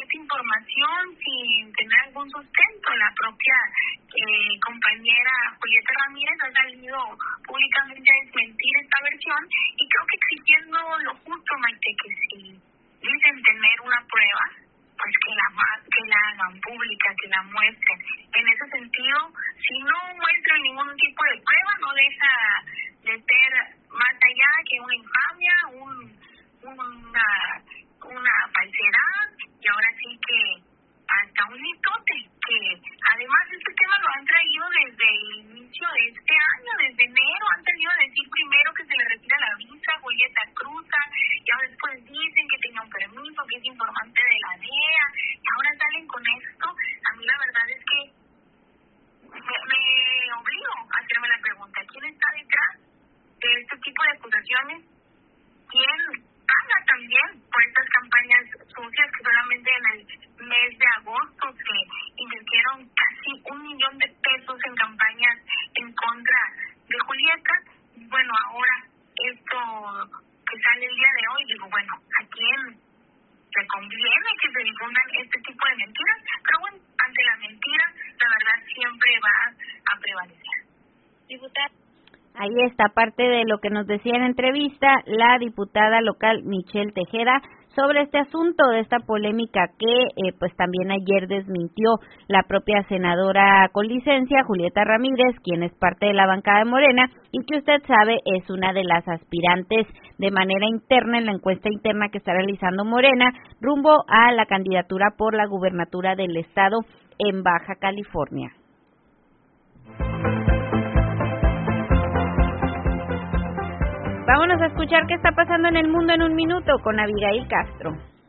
esta información sin tener algún sustento. La propia compañera Julieta Ramírez ha salido públicamente a desmentir esta versión y creo que exigiendo lo justo, Maite, que si dicen tener una prueba, pues que la hagan pública, que la muestren. En ese sentido, si no muestran ningún tipo de prueba, no deja de ser más allá que una infamia, una falsedad, y ahora sí que hasta un mitote, que además este tema lo han traído desde el inicio de este año, desde enero, han salido a decir primero que se le retira la visa a Julieta Cruza, y ahora después dicen que tenía un permiso, que es informante de la DEA, y ahora salen con esto. A mí la verdad es que me obligo a hacerme la pregunta, ¿quién está detrás de este tipo de acusaciones? ¿Quién paga también por estas campañas sucias que solamente en el mes de agosto se invirtieron casi $1 millón en campañas en contra de Julieta? Bueno, ahora esto que sale el día de hoy, digo, bueno, ¿a quién le conviene que se difundan este tipo de mentiras? Pero bueno, ante la mentira, la verdad siempre va a prevalecer. Diputada. Ahí está parte de lo que nos decía en entrevista la diputada local Michelle Tejeda sobre este asunto de esta polémica que pues también ayer desmintió la propia senadora con licencia Julieta Ramírez, quien es parte de la bancada de Morena y que usted sabe es una de las aspirantes de manera interna en la encuesta interna que está realizando Morena rumbo a la candidatura por la gubernatura del estado en Baja California. Vámonos a escuchar qué está pasando en el mundo en un minuto con Abigail Castro.